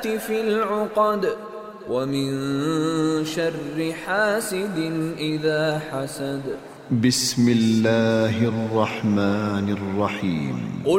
في العقد ومن شر حاسد إذا حسد. بسم الله الرحمن الرحيم.